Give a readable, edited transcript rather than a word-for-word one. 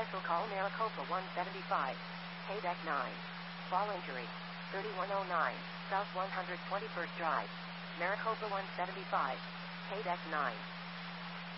Also call Maricopa 175. Paydeck 9. Fall injury. 3109 South 121st Drive. Maricopa 175. Paydeck 9.